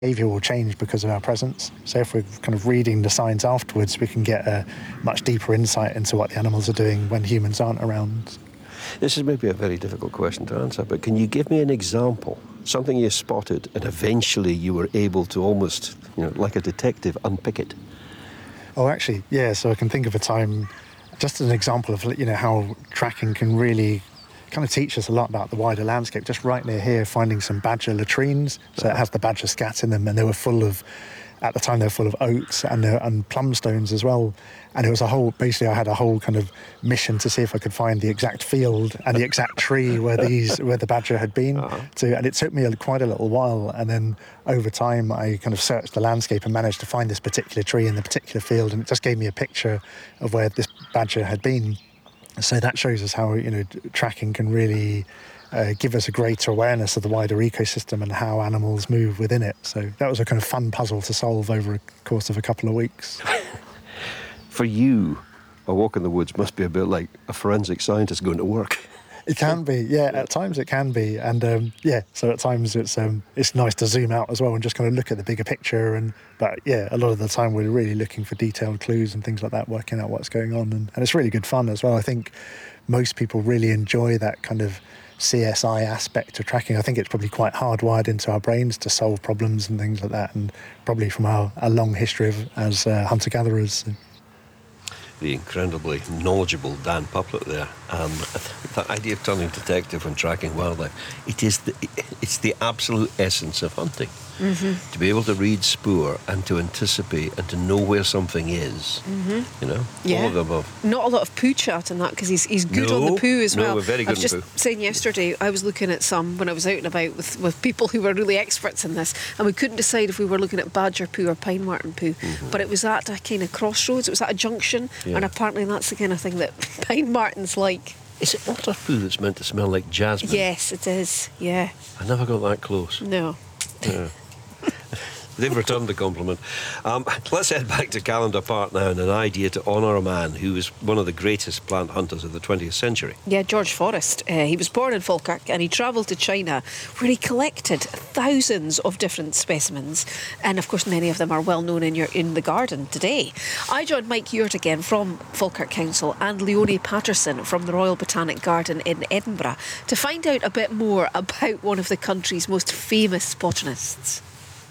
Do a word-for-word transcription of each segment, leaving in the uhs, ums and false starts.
behaviour will change because of our presence. So if we're kind of reading the signs afterwards, we can get a much deeper insight into what the animals are doing when humans aren't around. This is maybe a very difficult question to answer, but can you give me an example? Something you spotted and eventually you were able to almost, you know, like a detective, unpick it. Oh, actually, yeah, so I can think of a time, just as an example of, you know, how tracking can really kind of teach us a lot about the wider landscape. Just right near here, finding some badger latrines, so it has the badger scat in them, and they were full of, at the time they were full of oats and, uh, and plum stones as well. And it was a whole, basically I had a whole kind of mission to see if I could find the exact field and the exact tree where these where the badger had been. Uh-huh. to, and it took me a, quite a little while, and then over time I kind of searched the landscape and managed to find this particular tree in the particular field, and it just gave me a picture of where this badger had been. So that shows us how, you know, tracking can really uh, give us a greater awareness of the wider ecosystem and how animals move within it. So that was a kind of fun puzzle to solve over a course of a couple of weeks. For you, a walk in the woods must be a bit like a forensic scientist going to work. It can be, yeah. At times it can be, and um, yeah. So at times it's um, it's nice to zoom out as well and just kind of look at the bigger picture. And but yeah, a lot of the time we're really looking for detailed clues and things like that, working out what's going on, and, and it's really good fun as well. I think most people really enjoy that kind of C S I aspect of tracking. I think it's probably quite hardwired into our brains to solve problems and things like that, and probably from our, our long history of as uh, hunter-gatherers. The incredibly knowledgeable Dan Puplett there. Um, that idea of turning detective when tracking wildlife, it is the, it's the absolute essence of hunting. Mm-hmm. To be able to read spoor and to anticipate and to know where something is, mm-hmm. you know, yeah. all of the above. Not a lot of poo chat in that, because he's he's good no, on the poo as no, well. We're very good I was on just poo. saying yesterday, I was looking at some when I was out and about with, with people who were really experts in this, and we couldn't decide if we were looking at badger poo or pine marten poo. Mm-hmm. But it was at a kind of crossroads, it was at a junction, yeah. and apparently that's the kind of thing that pine martens like. Is it otter poo that's meant to smell like jasmine? Yes, it is, yeah. I never got that close. No. Yeah. They've returned the compliment. Um, let's head back to Callander Park now, and an idea to honour a man who was one of the greatest plant hunters of the twentieth century. Yeah, George Forrest. Uh, he was born in Falkirk, and he travelled to China, where he collected thousands of different specimens, and of course many of them are well known in your in the garden today. I joined Mike Ewart again from Falkirk Council and Leonie Patterson from the Royal Botanic Garden in Edinburgh to find out a bit more about one of the country's most famous botanists.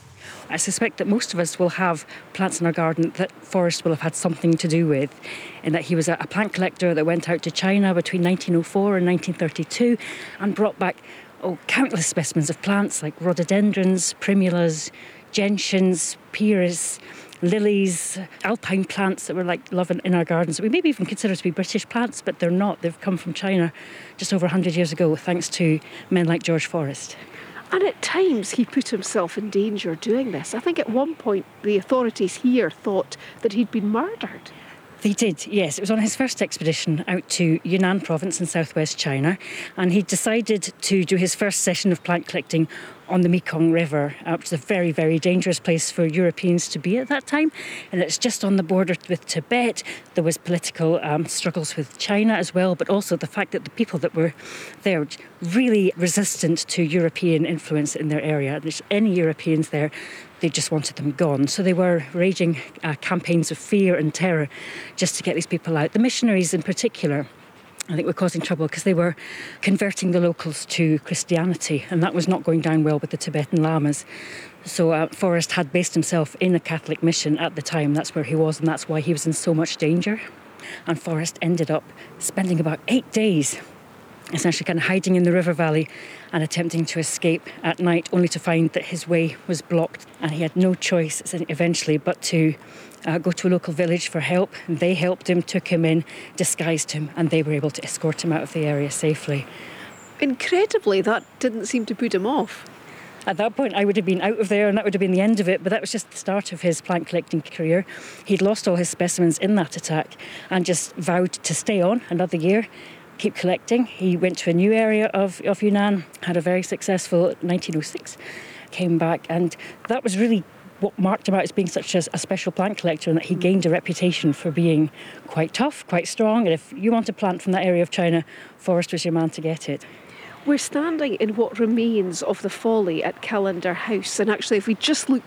I suspect that most of us will have plants in our garden that Forrest will have had something to do with, in that he was a plant collector that went out to China between nineteen oh four and nineteen thirty-two and brought back oh, countless specimens of plants like rhododendrons, primulas, gentians, pieris, lilies, alpine plants that were like love in, in our gardens that we maybe even consider to be British plants, but they're not. They've come from China just over one hundred years ago, thanks to men like George Forrest. And at times he put himself in danger doing this. I think at one point the authorities here thought that he'd been murdered. They did, yes. It was on his first expedition out to Yunnan province in southwest China, and he decided to do his first session of plant collecting on the Mekong River, uh, which is a very, very dangerous place for Europeans to be at that time. And it's just on the border with Tibet. There was political um, struggles with China as well, but also the fact that the people that were there were really resistant to European influence in their area. There's any Europeans there, they just wanted them gone. So they were raging uh, campaigns of fear and terror just to get these people out. The missionaries in particular, I think, were causing trouble because they were converting the locals to Christianity, and that was not going down well with the Tibetan lamas. So uh, Forrest had based himself in a Catholic mission at the time. That's where he was, and that's why he was in so much danger. And Forrest ended up spending about eight days essentially kind of hiding in the river valley and attempting to escape at night, only to find that his way was blocked, and he had no choice eventually but to uh, go to a local village for help. And they helped him, took him in, disguised him, and they were able to escort him out of the area safely. Incredibly, that didn't seem to put him off. At that point, I would have been out of there and that would have been the end of it, but that was just the start of his plant collecting career. He'd lost all his specimens in that attack and just vowed to stay on another year, keep collecting. He went to a new area of, of Yunnan, had a very successful nineteen oh six, came back, and that was really what marked him out as being such a, a special plant collector, and that he gained a reputation for being quite tough, quite strong, and if you want a plant from that area of China, Forrest was your man to get it. We're standing in what remains of the folly at Callander House, and actually if we just look